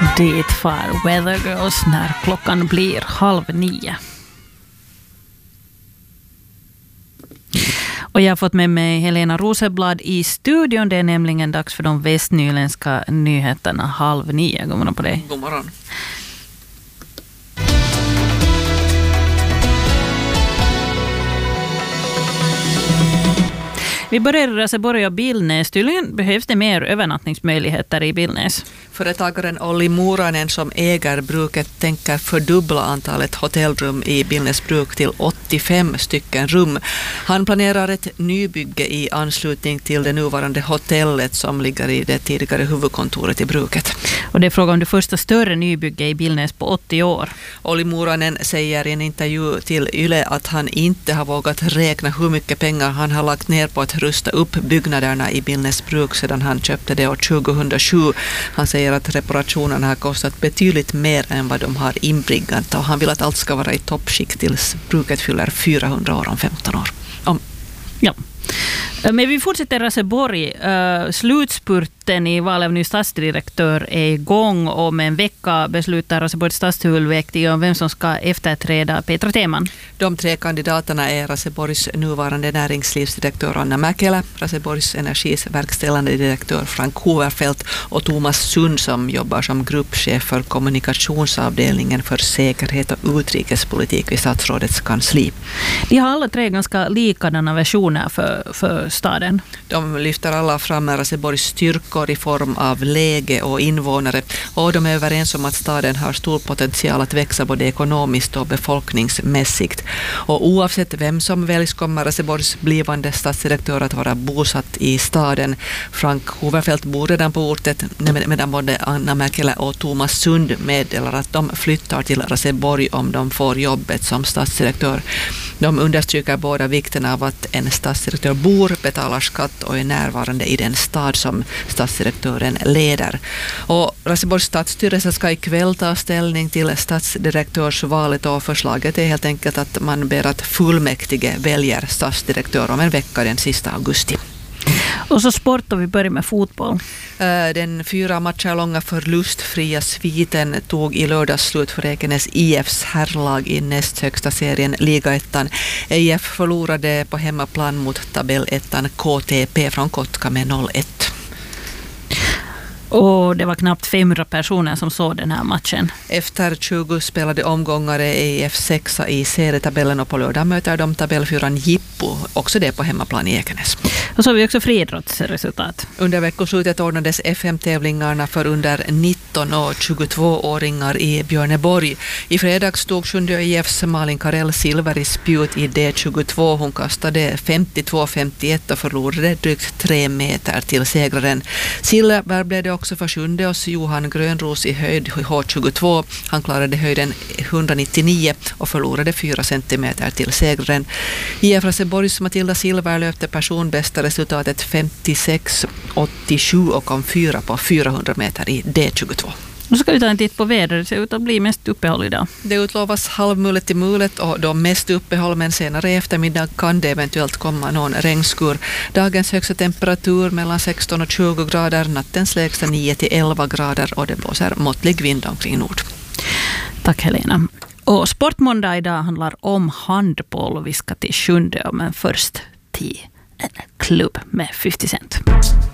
Dit far Weather Girls när klockan blir 8:30. Och jag har fått med mig Helena Rosenblad i studion. Det är nämligen dags för de västnyländska nyheterna 8:30. God morgon på dig. God morgon. Vi börjar i Raseborg och Billnäs. Tydligen behövs det mer övernattningsmöjligheter i Billnäs. Företagaren Olli Moranen som äger bruket tänker fördubbla antalet hotellrum i Billnäs bruk till 85 stycken rum. Han planerar ett nybygge i anslutning till det nuvarande hotellet som ligger i det tidigare huvudkontoret i bruket. Och det är frågan om det första större nybygge i Billnäs på 80 år. Olli Moranen säger i en intervju till Yle att han inte har vågat räkna hur mycket pengar han har lagt ner på att rusta upp byggnaderna i Billnäs bruk sedan han köpte det år 2007. Han säger att reparationerna har kostat betydligt mer än vad de har inbringat och han vill att allt ska vara i toppskick tills bruket fyller 400 år om 15 år. Ja. Men vi fortsätter Raseborg. Slutspurten i val av ny stadsdirektör är igång och om en vecka beslutar Raseborgs stadsfullmäktige om vem som ska efterträda Petra Teman. De 3 kandidaterna är Raseborgs nuvarande näringslivsdirektör Anna Mäkelä, Raseborgs energis verkställande direktör Frank Hoverfeldt och Thomas Sund som jobbar som gruppchef för kommunikationsavdelningen för säkerhet och utrikespolitik vid statsrådets kansli. De har alla 3 ganska likadana versioner för staden. De lyfter alla fram Raseborgs styrkor i form av läge och invånare och de är överens om att staden har stor potential att växa både ekonomiskt och befolkningsmässigt. Och oavsett vem som väljs kommer Raseborgs blivande stadsdirektör att vara bosatt i staden. Frank Hoverfeldt bor redan på ortet medan både Anna Mäkelä och Thomas Sund meddelar att de flyttar till Raseborg om de får jobbet som stadsdirektör. De understryker båda vikten av att en stadsdirektör bor, betalar skatt och är närvarande i den stad som stadsdirektören leder. Och Raseborgs stadsstyrelse ska ikväll ta ställning till stadsdirektörsvalet och förslaget är helt enkelt att man ber att fullmäktige väljer stadsdirektör om en vecka den sista augusti. Och så sport och vi börjar med fotboll. Den 4 matcher långa förlustfria sviten tog i lördags slut för Ekenäs IFs herrlag i näst högsta serien Ligaettan. IF förlorade på hemmaplan mot tabellettan KTP från Kotka med 0-1. Och det var knappt 500 personer som såg den här matchen. Efter 20 spelade omgångar är IF 6 i serietabellen och på lördag möter de tabellfyran Jippo, också det på hemmaplan i Ekenäs. Och så har vi också friidrottsresultat. Under veckoslutet ordnades FM-tävlingarna för under 19- och 22-åringar i Björneborg. I fredags tog 7 IFs Malin Karell silver i spjut i D22. Hon kastade 52-51 och förlorade drygt 3 meter till segraren. Silver blev det också för 7 oss Johan Grönros i höjd H22. Han klarade höjden 199 och förlorade 4 centimeter till segraren. IF Raseborgs Matilda Silver löpte personbästa resultatet 56-87 och kom 4 på 400 meter i D22. Nu ska vi ta en titt på vädret. Det ser ut att bli mest uppehåll idag. Det utlovas halvmulet till mulet och de mest uppehåll, men senare i eftermiddag kan det eventuellt komma någon regnskur. Dagens högsta temperatur mellan 16 och 20 grader, nattens lägsta 9 till 11 grader och det blåser måttlig vind omkring nord. Tack Helena. Och Sportmåndag idag handlar om handboll. Vi ska till 7:e men först till en klubb med 50 Cent.